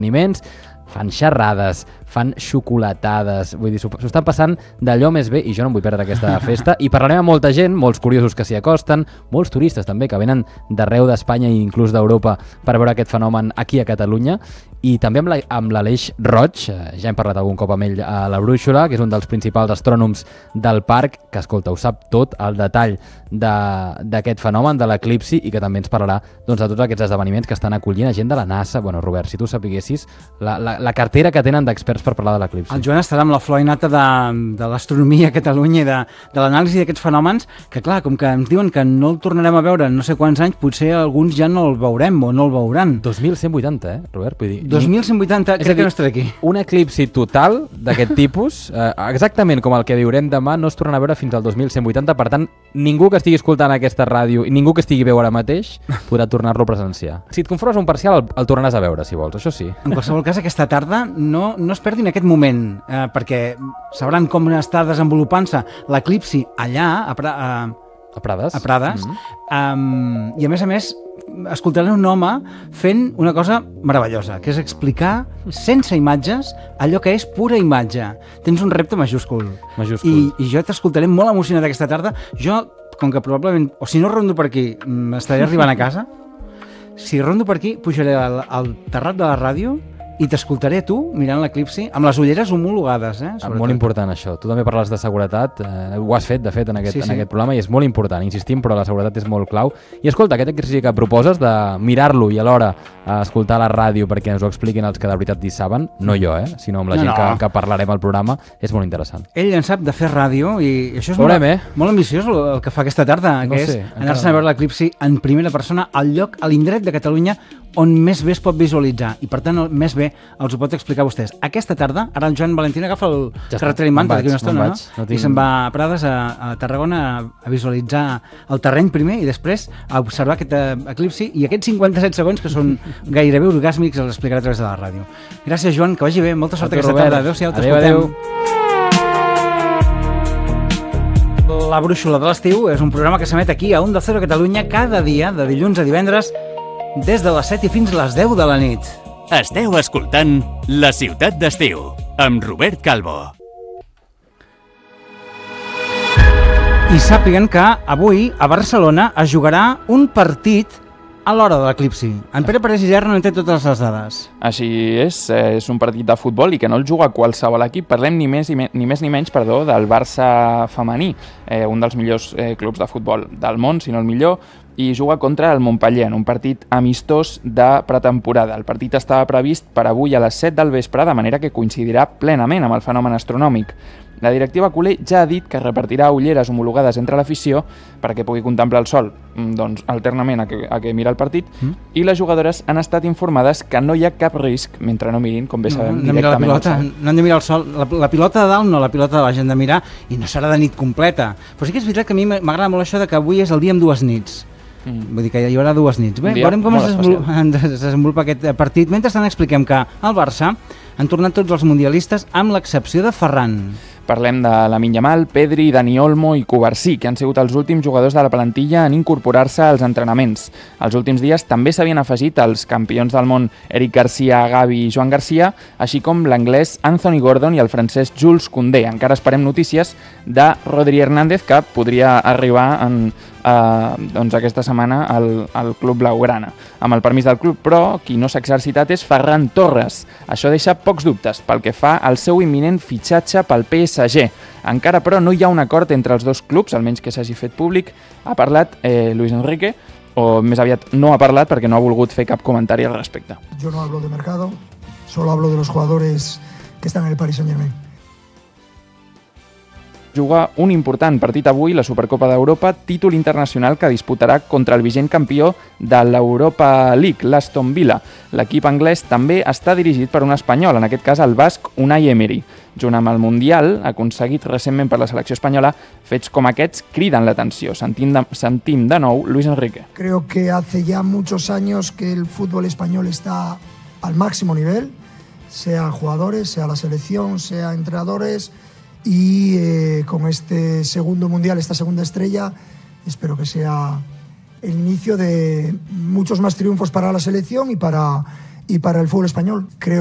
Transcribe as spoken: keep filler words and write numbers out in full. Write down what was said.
esdeveniments, fan xerrades, fan xocolatades, vull dir, s'ho estan passant d'allò més bé i jo no em vull perdre aquesta festa i parlarem amb molta gent, molts curiosos que s'hi acosten, molts turistes també que venen d'arreu d'Espanya i inclús d'Europa per veure aquest fenomen aquí a Catalunya i també amb l'Aleix Roig, ja hem parlat algun cop amb ell a la Brúixola, que és un dels principals astrònoms del parc, que escolta, ho sap tot, el detall d'aquest fenomen, de l'eclipsi, i que també ens parlarà doncs, de tots aquests esdeveniments que estan acollint a gent de la NASA. Bueno, Robert, si tu sapiguessis la, la, la cartera que tenen d'experts per parlar de l'eclipsi. El Joan estarà amb la flor innata de, de l'astronomia a Catalunya i de, de l'anàlisi d'aquests fenòmens, que clar, com que ens diuen que no el tornarem a veure en no sé quants anys, potser alguns ja no el veurem o no el veuran. dos mil cent vuitanta, eh, Robert? Vull dir, dos mil cent vuitanta, crec que no estaré aquí. Un eclipsi total d'aquest tipus, eh, exactament com el que viurem demà, no es tornarà a veure fins al dos mil cent vuitanta, per tant, ningú que estigui escoltant aquesta ràdio i ningú que estigui veu ara mateix podrà tornar-lo a presenciar. Si et conformes un parcial, el, el tornaràs a veure, si vols, això sí. En qualsevol cas, aquesta tarda no, no es perdin aquest moment, eh, perquè sabran com està desenvolupant-se l'eclipsi allà, a, pra, a, a Prades, a Prades mm-hmm. um, i a més a més escoltarem un home fent una cosa meravellosa, que és explicar sense imatges allò que és pura imatge. Tens un repte majúscul. Majúscul. I, i jo t'escoltaré molt emocionat aquesta tarda. Jo, com que probablement, o si no rondo per aquí, m'estaré arribant a casa, si rondo per aquí, pujaré al, al terrat de la ràdio i t'escoltaré tu mirant l'eclipsi amb les ulleres homologades. Eh, molt important això. Tu també parles de seguretat, eh, ho has fet de fet en aquest, sí, sí. en aquest programa i és molt important, insistim, però la seguretat és molt clau. I escolta, aquest exercici que proposes de mirar-lo i alhora escoltar la ràdio perquè ens ho expliquin els que de veritat hi saben, no jo, eh, sinó amb la no, gent no. Que, que parlarem al programa, és molt interessant. Ell en sap de fer ràdio i això és Veurem, molt, eh? molt ambiciós el que fa aquesta tarda, no que sé, és anar-se a veure l'eclipsi en primera persona al lloc, a l'indret de Catalunya on més bé es pot visualitzar i per tant més bé els ho pot explicar a vostès. Aquesta tarda, ara el Joan Valentín agafa el ja carretera i manta d'aquí una estona, no? no? tinc... i se'n va a Prades, a, a Tarragona, a, a visualitzar el terreny primer i després a observar aquest eclipsi i aquests cinquanta-set segons que són gairebé orgàsmics els explicarà a través de la ràdio. Gràcies, Joan, que vagi bé, molta sort aquesta tarda. Adéu-siau, t'escoltem. La Brúixola de l'Estiu és un programa que s'emet aquí a Onda Cero Catalunya cada dia, de dilluns a divendres, des de les set i fins a les deu de la nit. Esteu escoltant La Ciutat d'Estiu, amb Robert Calvo. I sàpiguen que avui a Barcelona es jugarà un partit a l'hora de l'eclipsi. En Pere Parés Isern no en té totes les dades. Així és, és un partit de futbol i que no el juga qualsevol equip. Parlem ni més, ni més ni menys perdó, del Barça femení, eh, un dels millors eh, clubs de futbol del món, si no el millor, i juga contra el Montpellier en un partit amistós de pretemporada. El partit estava previst per avui a les set del vespre, de manera que coincidirà plenament amb el fenomen astronòmic. La directiva culer ja ha dit que repartirà ulleres homologades entre l'afició perquè pugui contemplar el sol doncs, alternament a que, a que mira el partit mm. i les jugadores han estat informades que no hi ha cap risc mentre no mirin, com bé sabem, no, directament pilota, el sol. No han de mirar el sol. La, la pilota de dalt no, la pilota de baix han de mirar i no serà de nit completa. Però sí que és veritat que a mi m'agrada molt això de que avui és el dia amb dues nits. Mm. Vull dir que hi haurà dues nits. Bé, veurem com es desenvolupa, es desenvolupa aquest partit. Mentrestant expliquem que al Barça han tornat tots els mundialistes amb l'excepció de Ferran. Parlem de Lamine Yamal, Pedri, Dani Olmo i Cubarsí, que han sigut els últims jugadors de la plantilla en incorporar-se als entrenaments. Els últims dies també s'havien afegit els campions del món Eric Garcia, Gavi i Joan Garcia, així com l'anglès Anthony Gordon i el francès Jules Koundé. Encara esperem notícies de Rodri Hernández, que podria arribar en, eh, doncs aquesta setmana al, al club blaugrana. Amb el permís del club, però, qui no s'ha exercitat és Ferran Torres. Això deixa pocs dubtes pel que fa al seu imminent fitxatge pel P S G. Encara, però, no hi ha un acord entre els dos clubs, almenys que s'hagi fet públic. Ha parlat eh, Luis Enrique, o més aviat no ha parlat perquè no ha volgut fer cap comentari al respecte. Yo no hablo de mercado, solo hablo de los jugadores que están en el Paris Saint-Germain. Juga un important partit avui, la Supercopa d'Europa, títol internacional que disputarà contra el vigent campió de l'Europa League, l'Aston Villa. L'equip anglès també està dirigit per un espanyol, en aquest cas el basc Unai Emery. Junt amb el Mundial, aconseguit recentment per la selecció espanyola, fets com aquests criden l'atenció. Sentim de, sentim de nou Luis Enrique. Creo que hace ya muchos años que el fútbol español está al máximo nivel, sea jugadores, sea la selección, sea entrenadores. Y eh, con este segundo mundial, esta segunda estrella, espero que sea el inicio de muchos más triunfos para la selección y para, y para el fútbol español. Creo